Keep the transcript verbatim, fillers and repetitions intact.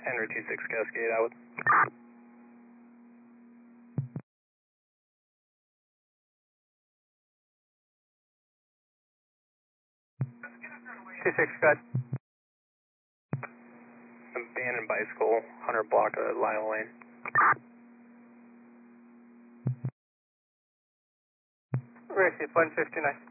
Henry two six Cascade, out. two six, go ahead. Abandoned bicycle, one hundred block of Lyle Lane. Receive one fifty-nine.